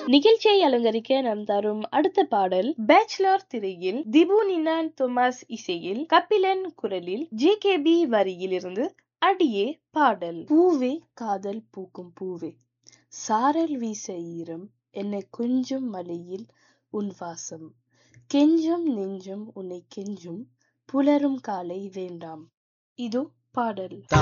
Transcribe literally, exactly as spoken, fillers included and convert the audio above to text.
நிகழ்ச்சியை அலங்கரிக்க நாம் தரும் அடுத்த பாடல் பேச்சுலர் திரையில் திபு நினான் தோமஸ் இசையில் கபிலன் குரலில் ஜே கே பி வரியில் இருந்து அடியே பாடல். பூவே காதல் பூக்கும் பூவே, சாரல் வீச ஈரம் என்னை கொஞ்சம் மலையில் உன் வாசம், கெஞ்சும் நெஞ்சும் உன்னை கெஞ்சும் புலரும் காலை வேண்டாம். இதோ பாடல்.